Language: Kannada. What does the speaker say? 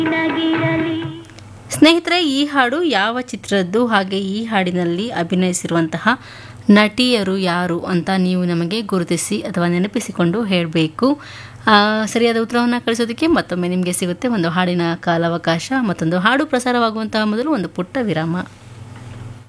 ಸ್ನೇಹಿತರೆ, ಈ ಹಾಡು ಯಾವ ಚಿತ್ರದ್ದು, ಹಾಗೆ ಈ ಹಾಡಿನಲ್ಲಿ ಅಭಿನಯಿಸಿರುವಂತಹ ನಟಿಯರು ಯಾರು ಅಂತ ನೀವು ನಮಗೆ ಗುರುತಿಸಿ ಅಥವಾ ನೆನಪಿಸಿಕೊಂಡು ಹೇಳಬೇಕು. ಸರಿಯಾದ ಉತ್ತರವನ್ನು ಕಳಿಸೋದಕ್ಕೆ ಮತ್ತೊಮ್ಮೆ ನಿಮಗೆ ಸಿಗುತ್ತೆ ಒಂದು ಹಾಡಿನ ಕಾಲಾವಕಾಶ. ಮತ್ತೊಂದು ಹಾಡು ಪ್ರಸಾರವಾಗುವಂತಹ ಮೊದಲು ಒಂದು ಪುಟ್ಟ ವಿರಾಮ.